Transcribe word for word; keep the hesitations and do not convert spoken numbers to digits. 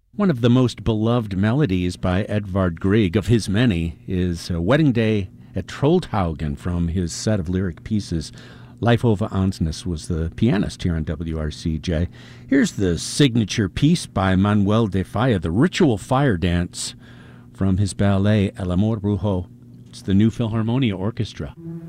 One of the most beloved melodies by Edvard Grieg, of his many, is uh, Wedding Day at Troldhaugen from his set of lyric pieces. Leif Ove Ansnes was the pianist here on W R C J. Here's the signature piece by Manuel de Falla, the Ritual Fire Dance from his ballet El Amor Brujo. It's the New Philharmonia Orchestra.